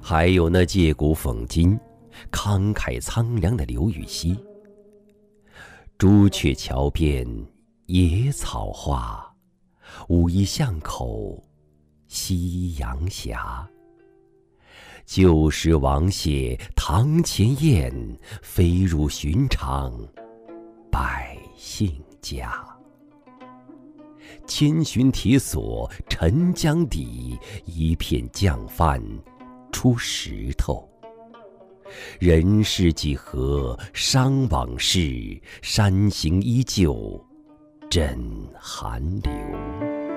还有那借古讽今、慷慨苍凉的刘禹锡。朱雀桥边野草花，武夷巷口夕阳斜。旧时王谢堂前燕，飞入寻常百姓家。千寻铁锁沉江底，一片酱饭出石头。人世几何伤往事，山形依旧枕寒流。